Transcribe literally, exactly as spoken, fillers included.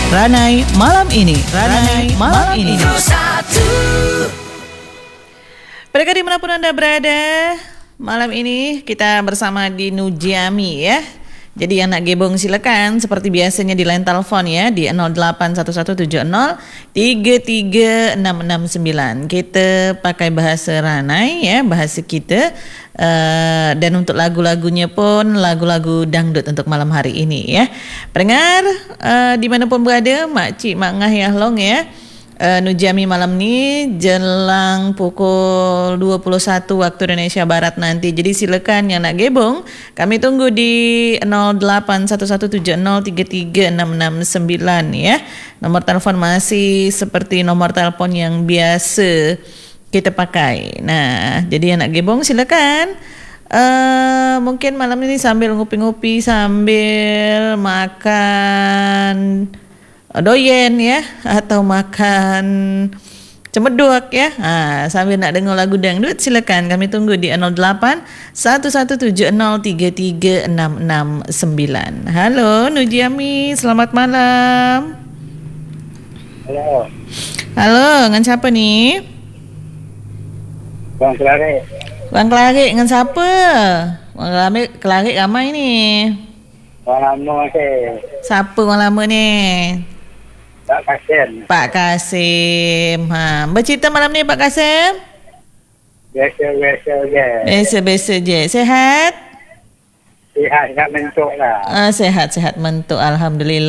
Ranai malam ini. Ranai malam ini. Pada dimanapun anda berada, malam ini kita bersama di Nujami ya. Jadi yang nak gebong silakan seperti biasanya di line telefon ya di nol delapan satu satu tujuh nol tiga tiga enam enam sembilan. Kita pakai bahasa Ranai ya, bahasa kita. Uh, dan untuk lagu-lagunya pun lagu-lagu dangdut untuk malam hari ini ya. Pendengar uh, dimanapun berada, Mak Cik Mak Ngah Yah Long ya. Uh, Nujami malam ni jelang pukul dua puluh satu waktu Indonesia Barat nanti. Jadi silakan yang nak gebong, kami tunggu di nol delapan satu satu tujuh nol tiga tiga enam enam sembilan ya. Nomor telefon masih seperti nomor telefon yang biasa kita pakai. Nah, jadi yang nak gebong silakan. Uh, mungkin malam ini sambil ngopi-ngopi, sambil makan doyen ya, atau makan cemeduk ya. Ha, sambil nak dengar lagu dangdut silakan kami tunggu di nol delapan satu satu tujuh nol tiga tiga enam enam sembilan. Halo Nujami, selamat malam. Halo. Halo, dengan siapa ni? Bang Kelarik. Bang Kelarik dengan siapa? Bang Kelarik, Kelarik ramai ni. Orang lama ke? Siapa orang lama ni? Pak Kasim. Pak Kasim. Ha, bercerita malam ni Pak Kasim? Biasa-biasa je. Biasa-biasa je. Sehat? Sihat, sihat mentuk lah. Ah, sehat-sehat mentuk, alhamdulillah.